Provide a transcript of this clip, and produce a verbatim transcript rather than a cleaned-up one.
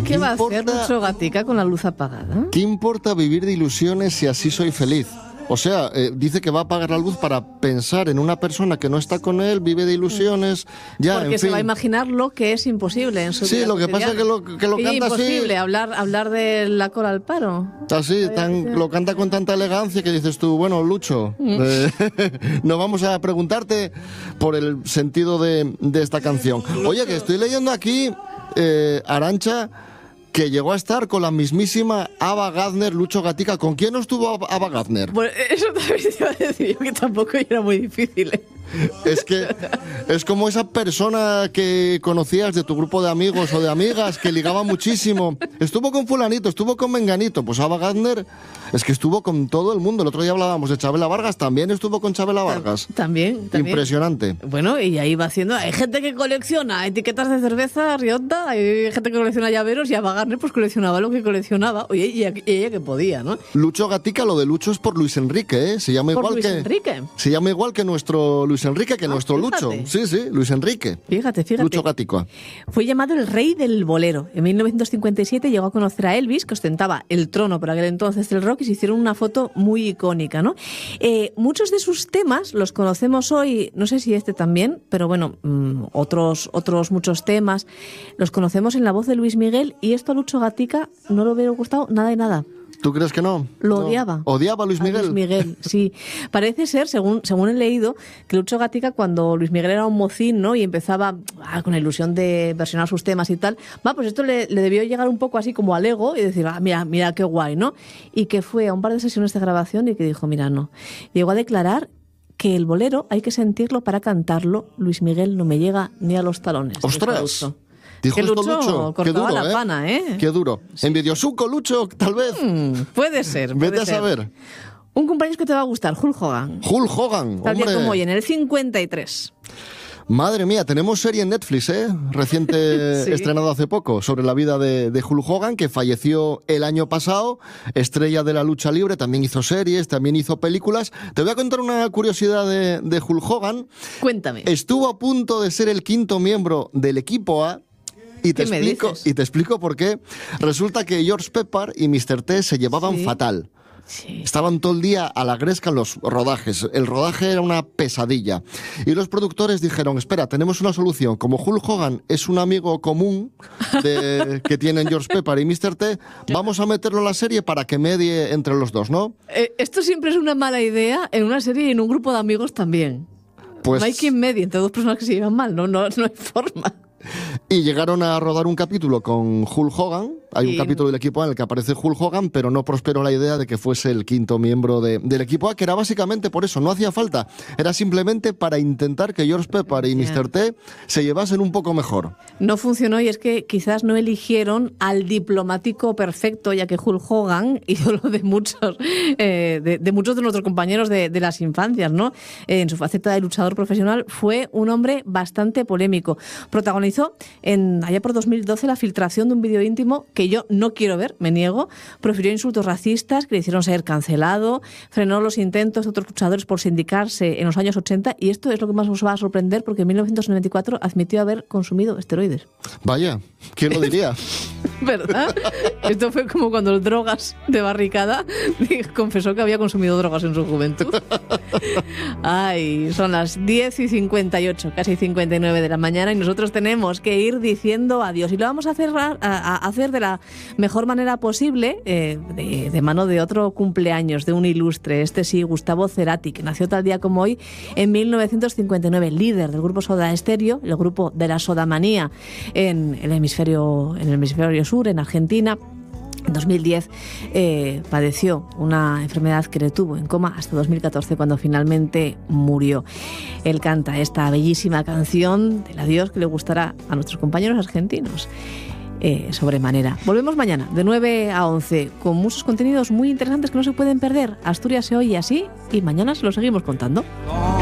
¿Qué va a hacer Lucho Gatica con la luz apagada? ¿Qué importa vivir de ilusiones si así soy feliz? O sea, eh, dice que va a apagar la luz para pensar en una persona que no está con él, vive de ilusiones, ya, Porque en se fin. va a imaginar lo que es imposible en su Sí, vida lo que pasa es que lo, que lo y canta así... imposible hablar, hablar de la cola al paro. Así, tan, lo canta con tanta elegancia que dices tú, bueno, Lucho, eh, no vamos a preguntarte por el sentido de, de esta canción. Oye, que estoy leyendo aquí, eh, Arantxa, que llegó a estar con la mismísima Ava Gardner, Lucho Gatica. ¿Con quién no estuvo Ava Gardner? Bueno, eso también te iba a decir yo, que tampoco era muy difícil, ¿eh? Es que es como esa persona que conocías de tu grupo de amigos o de amigas que ligaba muchísimo. Estuvo con fulanito, estuvo con menganito. Pues Ava Gardner es que estuvo con todo el mundo. El otro día hablábamos de Chabela Vargas, también estuvo con Chabela Vargas. También, también. Impresionante. Bueno, y ahí va haciendo... Hay gente que colecciona etiquetas de cerveza, Rionda, hay gente que colecciona llaveros y Ava Gardner pues coleccionaba lo que coleccionaba. Oye, y ella, ella que podía, ¿no? Lucho Gatica, lo de Lucho es por Luis Enrique, ¿eh? Se llama ¿Por igual Luis que... Enrique? Se llama igual que nuestro Luis Enrique, que Ah, nuestro fíjate. Lucho. Sí, sí, Luis Enrique. Fíjate, fíjate. Lucho Gatica. Fue llamado el rey del bolero. En mil novecientos cincuenta y siete llegó a conocer a Elvis, que ostentaba el trono por aquel entonces del rock, y se hicieron una foto muy icónica, ¿no? Eh, muchos de sus temas los conocemos hoy, no sé si este también, pero bueno, mmm, otros, otros muchos temas los conocemos en la voz de Luis Miguel, y esto a Lucho Gatica no le hubiera gustado nada y nada. ¿Tú crees que no? Lo No. odiaba. ¿Odiaba a Luis Miguel? A Luis Miguel, sí. Parece ser, según, según he leído, que Lucho Gatica, cuando Luis Miguel era un mocín, ¿no? Y empezaba ah, con la ilusión de versionar sus temas y tal, va, pues esto le, le debió llegar un poco así como al ego y decir, ah, mira, mira qué guay, ¿no? Y que fue a un par de sesiones de grabación y que dijo, mira, no. Llegó a declarar que el bolero hay que sentirlo para cantarlo. Luis Miguel no me llega ni a los talones. ¡Ostras! Dijo Que esto Lucho Lucho. Qué cortaba duro, la ¿eh? pana, ¿eh? Qué duro. Envidiosuco, Lucho, tal vez. Mm, puede ser, puede Vete a ser. saber. Un cumpleaños que te va a gustar, Hulk Hogan. Hulk Hogan, Tal día hombre. como hoy, en el cincuenta y tres. Madre mía, tenemos serie en Netflix, ¿eh? Reciente Sí. estrenado hace poco, sobre la vida de, de Hulk Hogan, que falleció el año pasado, estrella de la lucha libre, también hizo series, también hizo películas. Te voy a contar una curiosidad de, de Hulk Hogan. Cuéntame. Estuvo a punto de ser el quinto miembro del equipo A. Y te, ¿Qué me explico, dices? y te explico por qué. Resulta que George Pepper y mister T se llevaban Sí. fatal. Sí. Estaban todo el día a la gresca en los rodajes. El rodaje era una pesadilla. Y los productores dijeron, espera, tenemos una solución. Como Hulk Hogan es un amigo común de, que tienen George Pepper y mister T, vamos a meterlo en la serie para que medie entre los dos, ¿no? Eh, esto siempre es una mala idea en una serie y en un grupo de amigos también. Pues, No hay quien medie entre dos personas que se llevan mal, no, no, no hay forma. y llegaron a rodar un capítulo con Hulk Hogan. Hay un Y- capítulo del equipo A en el que aparece Hulk Hogan, pero no prosperó la idea de que fuese el quinto miembro de- del equipo A, que era básicamente por eso, no hacía falta. Era simplemente para intentar que George Pepper y Ya. mister T se llevasen un poco mejor. No funcionó y es que quizás no eligieron al diplomático perfecto, ya que Hulk Hogan, ídolo de muchos, eh, de, de muchos de nuestros compañeros de, de las infancias, ¿no? Eh, en su faceta de luchador profesional, fue un hombre bastante polémico. Protagonizó en allá por dos mil doce la filtración de un vídeo íntimo que yo no quiero ver, me niego. Profirió insultos racistas que le hicieron ser cancelado, frenó los intentos de otros luchadores por sindicarse en los años ochenta, y esto es lo que más os va a sorprender porque en mil novecientos noventa y cuatro admitió haber consumido esteroides. Vaya, ¿quién lo diría? ¿Verdad? Esto fue como cuando el Drogas de Barricada confesó que había consumido drogas en su juventud. Ay, son las diez y cincuenta y ocho, casi cincuenta y nueve de la mañana, y nosotros tenemos que ir diciendo adiós. Y lo vamos a hacer, a, a hacer de la mejor manera posible, eh, de, de mano de otro cumpleaños, de un ilustre, este sí, Gustavo Cerati, que nació tal día como hoy en mil novecientos cincuenta y nueve, líder del grupo Soda Stereo, el grupo de la sodamanía en el hemisferio, en el hemisferio sur, en Argentina. En dos mil diez eh, padeció una enfermedad que le tuvo en coma hasta dos mil catorce, cuando finalmente murió. Él canta esta bellísima canción del adiós que le gustará a nuestros compañeros argentinos. Eh, sobremanera. Volvemos mañana de nueve a once con muchos contenidos muy interesantes que no se pueden perder. Asturias se oye así y mañana se lo seguimos contando.